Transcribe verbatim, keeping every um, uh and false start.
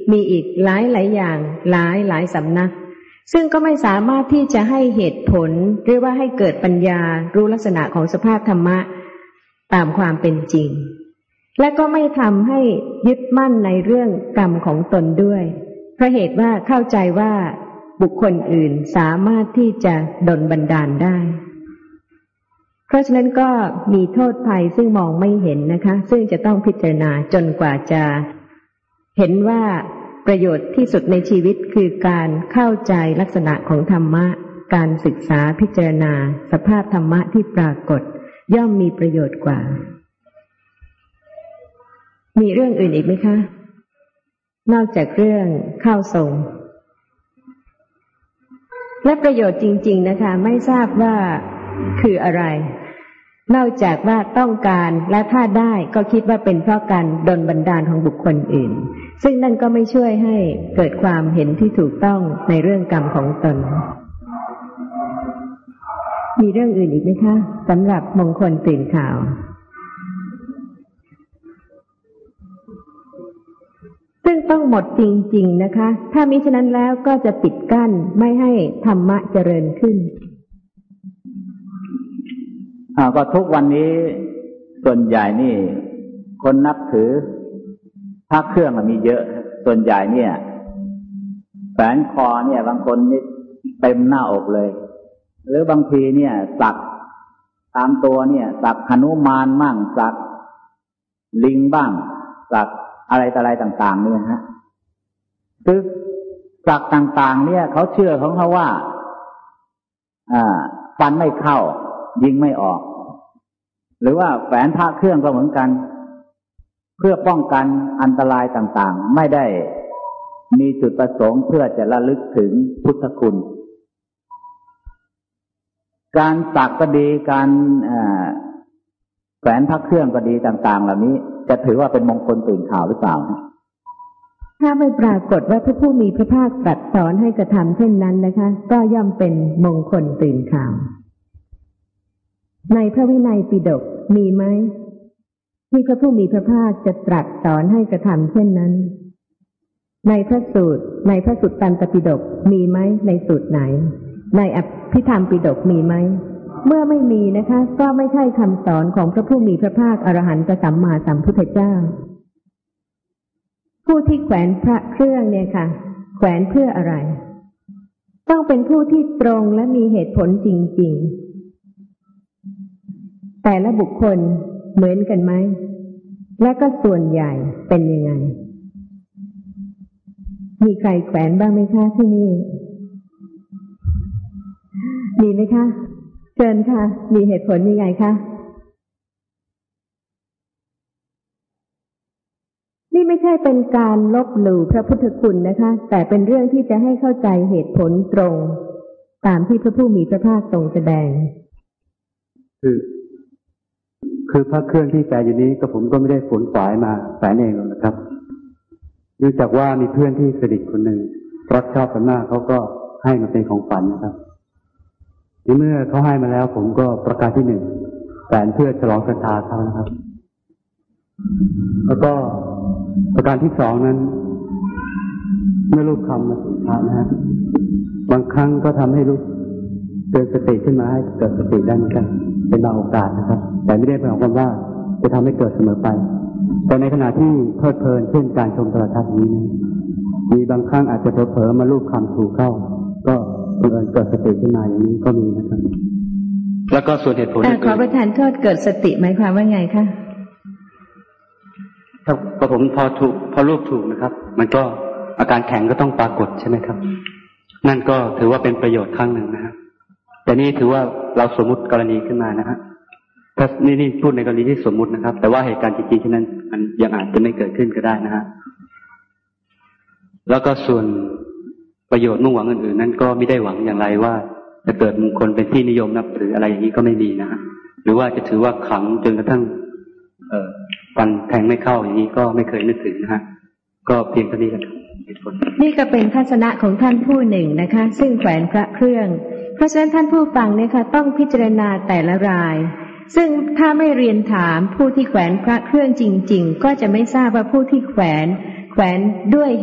มีอีกหลายหลายอย่างหลายหลายสำนักซึ่งก็ไม่สามารถที่จะให้เหตุผลหรือว่าให้เกิดปัญญารู้ลักษณะของสภาพธรรมะตามความเป็นจริงและก็ไม่ทำให้ยึดมั่นในเรื่องกรรมของตนด้วยเพราะเหตุว่าเข้าใจว่าบุคคลอื่นสามารถที่จะดลบันดาลได้เพราะฉะนั้นก็มีโทษภัยซึ่งมองไม่เห็นนะคะซึ่งจะต้องพิจารณาจนกว่าจะเห็นว่าประโยชน์ที่สุดในชีวิตคือการเข้าใจลักษณะของธรรมะการศึกษาพิจารณาสภาพธรรมะที่ปรากฏย่อมมีประโยชน์กว่ามีเรื่องอื่นอีกไหมคะนอกจากเรื่องเข้าทรงและประโยชน์จริงๆนะคะไม่ทราบว่าคืออะไรนอกจากว่าต้องการและถ้าได้ก็คิดว่าเป็นเพราะการดลบันดาลของบุคคลอื่นซึ่งนั่นก็ไม่ช่วยให้เกิดความเห็นที่ถูกต้องในเรื่องกรรมของตนมีเรื่องอื่นอีกไหมคะสำหรับมงคลตื่นข่าวซึ่งต้องหมดจริงๆนะคะถ้ามิฉะนั้นแล้วก็จะปิดกั้นไม่ให้ธรรมะเจริญขึ้นอ่าก็ทุกวันนี้ส่วนใหญ่นี่คนนับถือพระเครื่องมีเยอะส่วนใหญ่เนี่ยแขวนคอเนี่ยบางคนนี่เต็มหน้าอกเลยหรือบางทีเนี่ยสักตามตัวเนี่ยสักหนุมานมั่งสักลิงบ้างสักอะไรต่ออะไรต่างๆเนี่ยฮะคือสักต่างๆเนี่ยเขาเชื่อของเขาว่าอ่าฟันไม่เข้ายิงไม่ออกหรือว่าแฝนพระเครื่องก็เหมือนกันเพื่อป้องกันอันตรายต่างๆไม่ได้มีจุดประสงค์เพื่อจะระลึกถึงพุทธคุณการสักก็ดีการแฝนพระเครื่องก็ดีต่างๆเหล่านี้จะถือว่าเป็นมงคลตื่นข่าวหรือเปล่าถ้าไม่ปรากฏว่าพระผู้มีพระภาคตรัสสอนให้กระทำเช่นนั้นนะคะก็ย่อมเป็นมงคลตื่นข่าวในพระวินัยปิฎกมีไหมที่พระผู้มีพระภาคจะตรัสสอนให้กระทำเช่นนั้นในพระสูตรในพระสุตตันตปิฎกมีไหมในสูตรไหนในอภิธรรมปิฎกมีไหมเมื่อไม่มีนะคะก็ไม่ใช่คำสอนของพระผู้มีพระภาคอรหันตสัมมาสัมพุทธเจ้าผู้ที่แขวนพระเครื่องเนี่ยค่ะแขวนเพื่ออะไรต้องเป็นผู้ที่ตรงและมีเหตุผลจริงๆแต่ละบุคคลเหมือนกันไหมและก็ส่วนใหญ่เป็นยังไงมีใครแขวนบ้างไหมคะที่นี่มีไหมคะเชิญค่ะมีเหตุผลยังไงคะนี่ไม่ใช่เป็นการลบหลู่พระพุทธคุณนะคะแต่เป็นเรื่องที่จะให้เข้าใจเหตุผลตรงตามที่พระผู้มีพระภาคทรงแสดงคือคือพระเครื่องที่แฝงอยู่นี้ก็ผมก็ไม่ได้ฝนฝายมาแฝงเองหรอกนะครับเนื่องจากว่ามีเพื่อนที่สนิทคนหนึ่งรักชอบกันมากเขาก็ให้มาเป็นของฝันนะครับในเมื่อเขาให้มาแล้วผมก็ประการที่หนึ่งแฝงเพื่อฉลองศรัทธาเขานะครับแล้วก็ประการที่สองนั้นเมื่อรูปคำมาสู่พระนะฮะบางครั้งก็ทำให้รู้เตือนสติขึ้นมาให้เกิดสติได้เหมือนกันเป็นบางโอกาสนะครับแต่ไม่ได้หมายความว่าจะทำให้เกิดเสมอไปแต่ในขณะที่เพลิดเพลินเช่นการชมโทรทัศน์นี้มีบางครั้งอาจจะเผลอๆมารูปคำถูกเข้าก็บังเอิญเกิดสติขึ้นมาอย่างนี้ก็มีนะครับแล้วก็ส่วนเหตุผลขอประทานโทษเกิดสติหมายความว่าไงคะครับพอผมพอถูกพอรูปถูกนะครับมันก็อาการแข็งก็ต้องปรากฏใช่ไหมครับนั่นก็ถือว่าเป็นประโยชน์ครั้งหนึ่งนะครับแต่นี่ถือว่าเราสมมุติกรณีขึ้นมานะฮะถ้านี่นี่พูดในกรณีที่สมมุตินะครับแต่ว่าเหตุการณ์จริงๆที่นั้นมันยังอาจจะไม่เกิดขึ้นก็ได้นะฮะแล้วก็ส่วนประโยชน์มุ่งหวังอื่นๆนั้นก็ไม่ได้หวังอย่างไรว่าจะเกิดมงคลเป็นที่นิยมนับถืออะไรอย่างนี้ก็ไม่มีนะฮะหรือว่าจะถือว่าขังจนกระทั่งเอ่อฟันแทงไม่เข้าอย่างนี้ก็ไม่เคยนึกถึงนะฮะก็เพียงเท่านี้ครับนี่ก็เป็นทัศนะของท่านผู้หนึ่งนะคะซึ่งแขวนพระเครื่องเพราะฉะนั้นท่านผู้ฟังเนี่ยค่ะต้องพิจารณาแต่ละรายซึ่งถ้าไม่เรียนถามผู้ที่แขวนพระเครื่องจริงๆก็จะไม่ทราบว่าผู้ที่แขวนแขวนด้วย